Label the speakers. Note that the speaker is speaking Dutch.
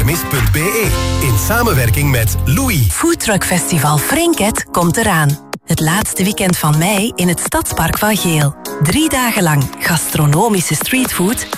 Speaker 1: Kermis.be. In samenwerking met Louis.
Speaker 2: Foodtruck Festival Frinket komt eraan. Het laatste weekend van mei in het Stadspark van Geel. 3 dagen lang gastronomische streetfood